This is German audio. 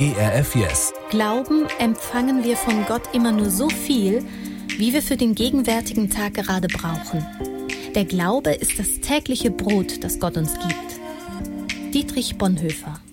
ERF Yes. Glauben empfangen wir von Gott immer nur so viel, wie wir für den gegenwärtigen Tag gerade brauchen. Der Glaube ist das tägliche Brot, das Gott uns gibt. Dietrich Bonhoeffer.